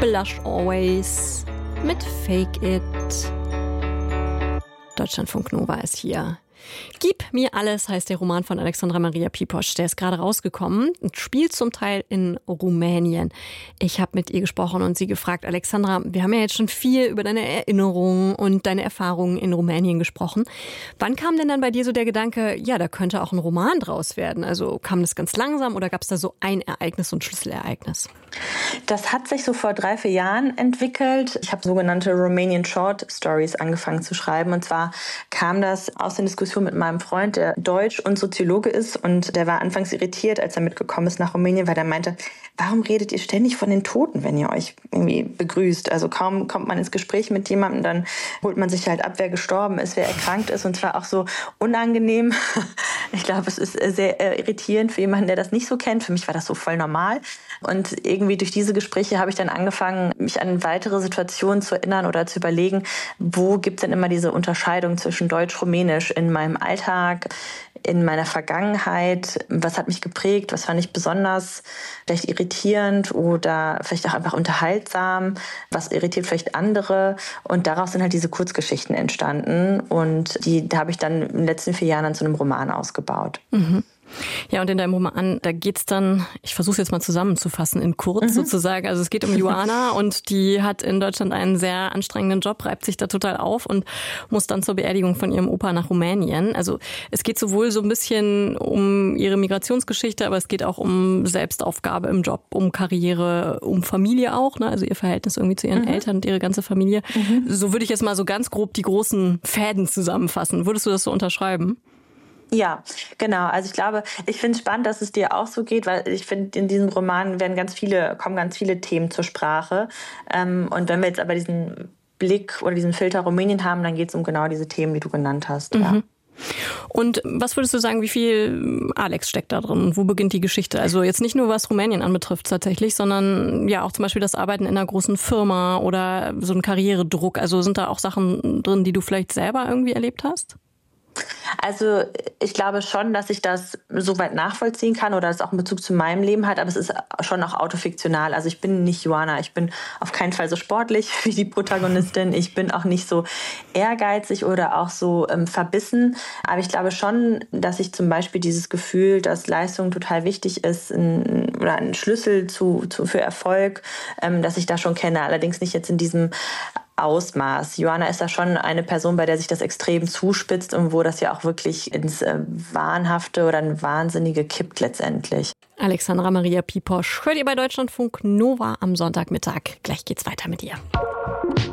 Blush Always mit Fake It. Deutschlandfunk Nova ist hier. Gib mir alles heißt der Roman von Alexandra Maria Piposch. Der ist gerade rausgekommen und spielt zum Teil in Rumänien. Ich habe mit ihr gesprochen und sie gefragt, Alexandra, wir haben ja jetzt schon viel über deine Erinnerungen und deine Erfahrungen in Rumänien gesprochen. Wann kam denn dann bei dir so der Gedanke, ja, da könnte auch ein Roman draus werden? Also kam das ganz langsam oder gab es da so ein Ereignis, so ein Schlüsselereignis? Das hat sich so vor 3-4 Jahren entwickelt. Ich habe sogenannte Romanian Short Stories angefangen zu schreiben. Und zwar kam das aus der Diskussion mit meinem Freund, der Deutsch und Soziologe ist. Und der war anfangs irritiert, als er mitgekommen ist nach Rumänien, weil er meinte, warum redet ihr ständig von den Toten, wenn ihr euch irgendwie begrüßt? Also kaum kommt man ins Gespräch mit jemandem, dann holt man sich halt ab, wer gestorben ist, wer erkrankt ist. Und zwar auch so unangenehm. Ich glaube, es ist sehr irritierend für jemanden, der das nicht so kennt. Für mich war das so voll normal. Und irgendwie durch diese Gespräche habe ich dann angefangen, mich an weitere Situationen zu erinnern oder zu überlegen, wo gibt es denn immer diese Unterscheidung zwischen Deutsch-Rumänisch in meinem Alltag, in meiner Vergangenheit, was hat mich geprägt, was fand ich besonders vielleicht irritierend oder vielleicht auch einfach unterhaltsam, was irritiert vielleicht andere. Und daraus sind halt diese Kurzgeschichten entstanden und da habe ich dann in den letzten 4 Jahren dann zu einem Roman ausgebaut. Mhm. Ja, und in deinem Roman, da geht's dann, ich versuche es jetzt mal zusammenzufassen, in kurz sozusagen. Also es geht um Joanna und die hat in Deutschland einen sehr anstrengenden Job, reibt sich da total auf und muss dann zur Beerdigung von ihrem Opa nach Rumänien. Also es geht sowohl so ein bisschen um ihre Migrationsgeschichte, aber es geht auch um Selbstaufgabe im Job, um Karriere, um Familie auch, ne? Also ihr Verhältnis irgendwie zu ihren Eltern und ihre ganze Familie. So würde ich jetzt mal so ganz grob die großen Fäden zusammenfassen. Würdest du das so unterschreiben? Ja, genau. Also ich glaube, ich finde es spannend, dass es dir auch so geht, weil ich finde, in diesem Roman kommen ganz viele Themen zur Sprache. Und wenn wir jetzt aber diesen Blick oder diesen Filter Rumänien haben, dann geht es um genau diese Themen, die du genannt hast. Ja. Und was würdest du sagen, wie viel Alex steckt da drin? Wo beginnt die Geschichte? Also jetzt nicht nur, was Rumänien anbetrifft tatsächlich, sondern ja auch zum Beispiel das Arbeiten in einer großen Firma oder so ein Karrieredruck. Also sind da auch Sachen drin, die du vielleicht selber irgendwie erlebt hast? Also ich glaube schon, dass ich das soweit nachvollziehen kann oder es auch einen Bezug zu meinem Leben hat, aber es ist schon auch autofiktional. Also ich bin nicht Joanna, ich bin auf keinen Fall so sportlich wie die Protagonistin. Ich bin auch nicht so ehrgeizig oder auch so verbissen. Aber ich glaube schon, dass ich zum Beispiel dieses Gefühl, dass Leistung total wichtig ist oder ein Schlüssel für Erfolg, dass ich da schon kenne. Allerdings nicht jetzt in diesem Ausmaß. Joanna ist da schon eine Person, bei der sich das extrem zuspitzt und wo das ja auch wirklich ins Wahnhafte oder ein Wahnsinnige kippt letztendlich. Alexandra Maria Piposch hört ihr bei Deutschlandfunk Nova am Sonntagmittag. Gleich geht's weiter mit ihr.